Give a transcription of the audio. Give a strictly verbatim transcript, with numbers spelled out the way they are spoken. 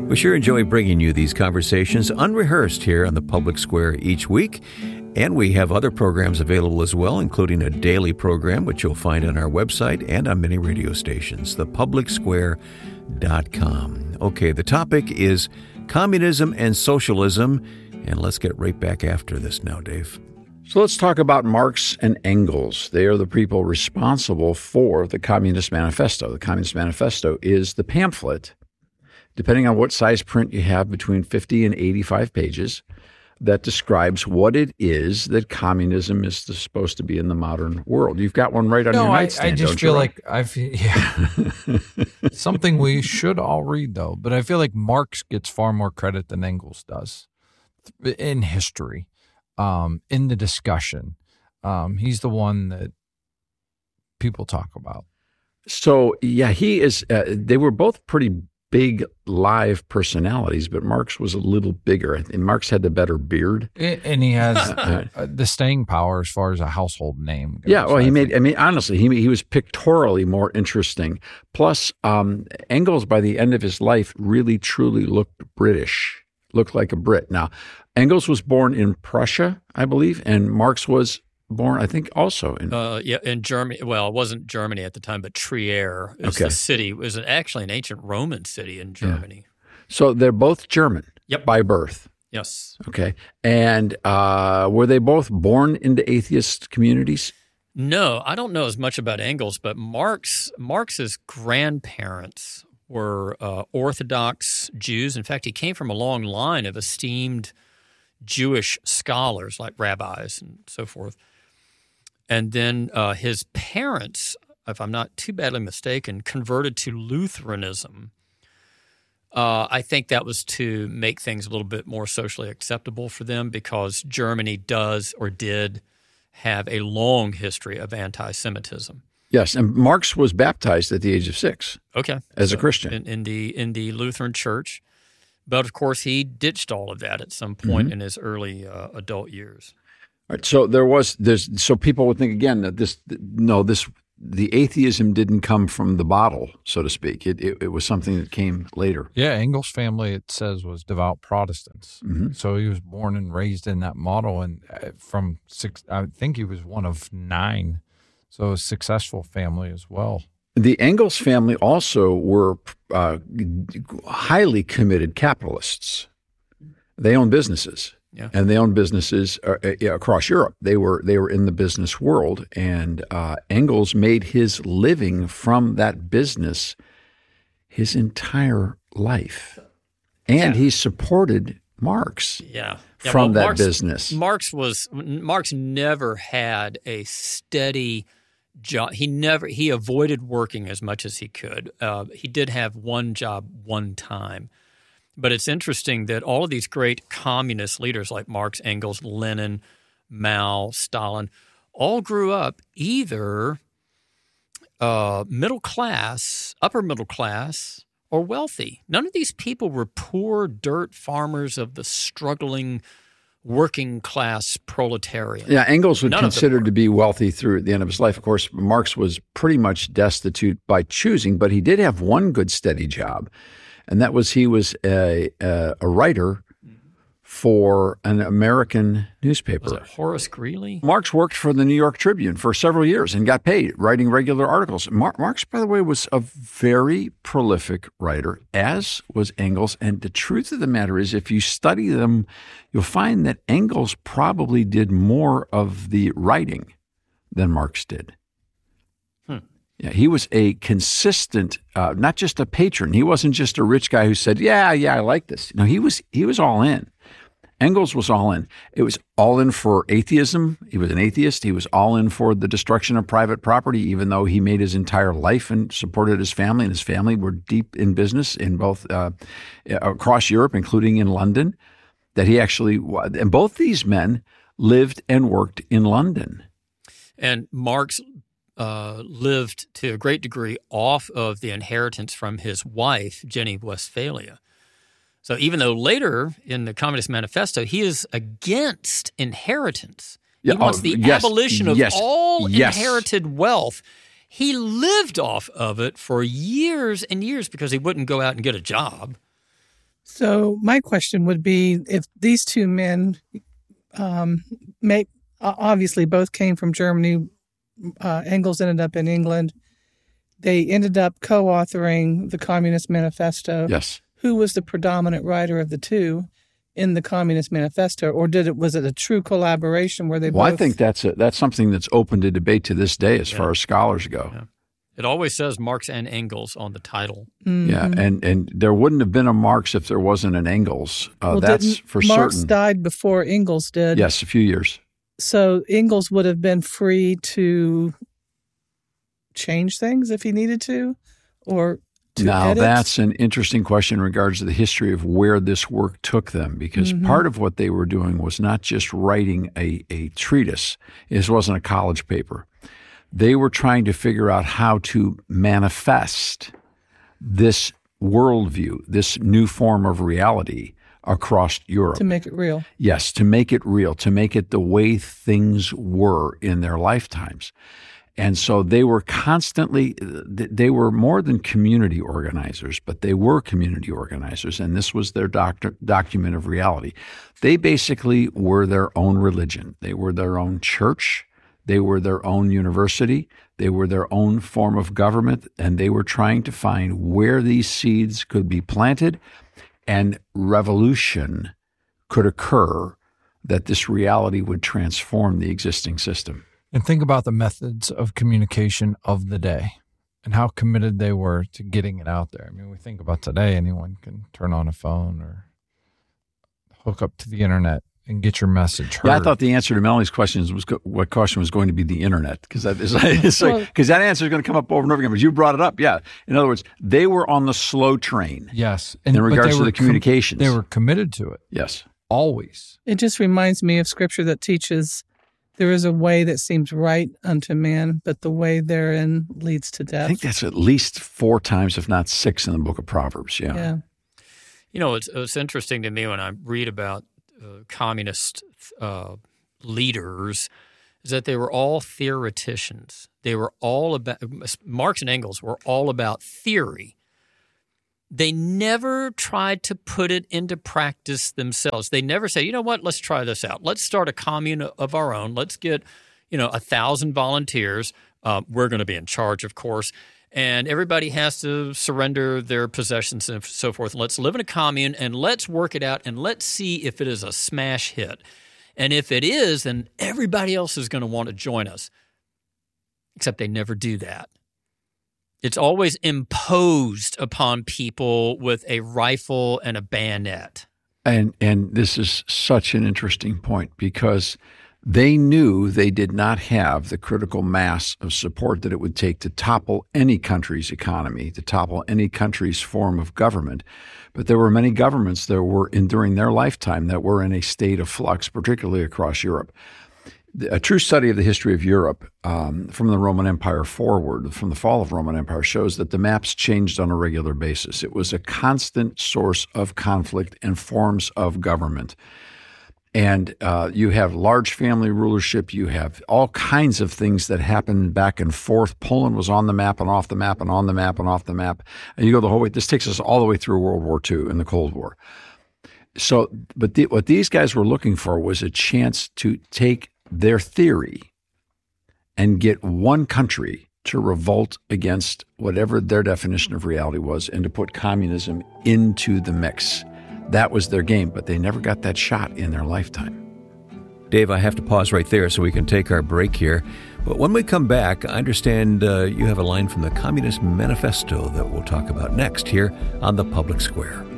We sure enjoy bringing you these conversations unrehearsed here on the Public Square each week. And we have other programs available as well, including a daily program, which you'll find on our website and on many radio stations, the public square dot com. Okay, the topic is communism and socialism. And let's get right back after this now, Dave. So let's talk about Marx and Engels. They are the people responsible for the Communist Manifesto. The Communist Manifesto is the pamphlet, depending on what size print you have, between fifty and eighty-five pages, that describes what it is that communism is supposed to be in the modern world. You've got one right on no, your I, nightstand, I just don't feel you, like I feel yeah, something we should all read though. But I feel like Marx gets far more credit than Engels does in history, um, in the discussion. Um, he's the one that people talk about. So yeah, he is. Uh, they were both pretty big live personalities, but Marx was a little bigger. And Marx had the better beard. And he has uh, the staying power as far as a household name goes. Yeah, well, he I made, think. I mean, honestly, he he was pictorially more interesting. Plus, um, Engels, by the end of his life, really, truly looked British, looked like a Brit. Now, Engels was born in Prussia, I believe, and Marx was born, I think, also in uh, yeah in Germany. Well, it wasn't Germany at the time, but Trier is Okay. the city. It was actually an ancient Roman city in Germany. So they're both German Yep. by birth. Yes. Okay. And uh, were they both born into atheist communities? No, I don't know as much about Engels, but Marx Marx's grandparents were uh, Orthodox Jews. In fact, he came from a long line of esteemed Jewish scholars like rabbis and so forth. And then uh, his parents, if I'm not too badly mistaken, converted to Lutheranism. Uh, I think that was to make things a little bit more socially acceptable for them because Germany does or did have a long history of anti-Semitism. Yes. And Marx was baptized at the age of six. Okay, As a so Christian. in, in the in the Lutheran Church, but of course he ditched all of that at some point Mm-hmm. in his early uh, adult years. All right, so there was there's so people would think again that this no this the atheism didn't come from the bottle, so to speak. It it, it was something that came later. Yeah, Engels' family, it says, was devout Protestants. Mhm. So he was born and raised in that model. And uh, from six, I think he was one of nine. So a successful family as well. The Engels family also were uh, highly committed capitalists. They owned businesses. Yeah. And they owned businesses uh, uh, across Europe. They were they were in the business world, and uh, Engels made his living from that business his entire life, and Yeah. he supported Marx Yeah, yeah from well, that Marx, business. Marx was Marx never had a steady job. He never he avoided working as much as he could. Uh, he did have one job one time. But it's interesting that all of these great communist leaders like Marx, Engels, Lenin, Mao, Stalin, all grew up either uh, middle class, upper middle class, or wealthy. None of these people were poor dirt farmers of the struggling working class proletariat. Yeah, Engels was None of them considered were. to be wealthy through the end of his life. Of course, Marx was pretty much destitute by choosing, but he did have one good steady job. And that was he was a, a, a writer for an American newspaper. Was it Horace Greeley? Marx worked for the New York Tribune for several years and got paid writing regular articles. Mar- Marx, by the way, was a very prolific writer, as was Engels. And the truth of the matter is, if you study them, you'll find that Engels probably did more of the writing than Marx did. Yeah, he was a consistent, uh, not just a patron. He wasn't just a rich guy who said, "Yeah, yeah, I like this." No, he was he was all in. Engels was all in. It was all in for atheism. He was an atheist. He was all in for the destruction of private property, even though he made his entire life and supported his family, and his family were deep in business in both uh, across Europe, including in London. That he actually, and both these men lived and worked in London. And Marx uh, lived to a great degree off of the inheritance from his wife, Jenny Westphalia. So even though later in the Communist Manifesto, he is against inheritance. He Yeah, wants oh, the yes, abolition of yes, all yes. inherited wealth. He lived off of it for years and years because he wouldn't go out and get a job. So my question would be, if these two men um, make, obviously both came from Germany, uh, Engels ended up in England, they ended up co-authoring the Communist Manifesto. Yes. Who was the predominant writer of the two in the Communist Manifesto, or did it was it a true collaboration where they well, both... I think that's a, that's something that's open to debate to this day as yeah. far as scholars go. Yeah. It always says Marx and Engels on the title. Mm-hmm. Yeah, and, and there wouldn't have been a Marx if there wasn't an Engels. Uh, well, that's for Marx certain. died before Engels did. Yes, a few years. So Engels would have been free to change things if he needed to, or to Now, edit? that's an interesting question in regards to the history of where this work took them, because Mm-hmm. part of what they were doing was not just writing a, a treatise. This wasn't a college paper. They were trying to figure out how to manifest this worldview, this new form of reality across Europe. to make it real. Yes, to make it real, to make it the way things were in their lifetimes. And so they were constantly, they were more than community organizers, but they were community organizers, and this was their doctor, document of reality. They basically were their own religion. They were their own church. They were their own university. They were their own form of government, and they were trying to find where these seeds could be planted and revolution could occur, that this reality would transform the existing system. And think about the methods of communication of the day and how committed they were to getting it out there. I mean, we think about today, anyone can turn on a phone or hook up to the internet and get your message heard. Yeah, I thought the answer to Melanie's questions was go- what question was going to be the internet, because that is it's like, because that answer is going to come up over and over again. But you brought it up, yeah. In other words, they were on the slow train. Yes, in but regards they to were the communications. Com- they were committed to it. Yes, always. It just reminds me of scripture that teaches there is a way that seems right unto man, but the way therein leads to death. I think that's at least four times, if not six, in the book of Proverbs. Yeah. Yeah. You know, it's, it's interesting to me when I read about uh, communist uh, leaders is that they were all theoreticians. They were all about – Marx and Engels were all about theory. They never tried to put it into practice themselves. They never say, you know what, let's try this out. Let's start a commune of our own. Let's get, you know, a thousand volunteers. Uh, we're going to be in charge, of course. And everybody has to surrender their possessions and so forth. Let's live in a commune and let's work it out and let's see if it is a smash hit. And if it is, then everybody else is going to want to join us. Except they never do that. It's always imposed upon people with a rifle and a bayonet. And and this is such an interesting point, because they knew they did not have the critical mass of support that it would take to topple any country's economy, to topple any country's form of government. But there were many governments that were in during their lifetime that were in a state of flux, particularly across Europe. A true study of the history of Europe um, from the Roman Empire forward, from the fall of Roman Empire, shows that the maps changed on a regular basis. It was a constant source of conflict and forms of government. And uh, you have large family rulership. You have all kinds of things that happen back and forth. Poland was on the map and off the map and on the map and off the map. And you go the whole way. This takes us all the way through World War Two and the Cold War. So, but the, what these guys were looking for was a chance to take their theory and get one country to revolt against whatever their definition of reality was and to put communism into the mix. That was their game, but they never got that shot in their lifetime. Dave, I have to pause right there so we can take our break here. But when we come back, I understand uh, you have a line from the Communist Manifesto that we'll talk about next here on The Public Square.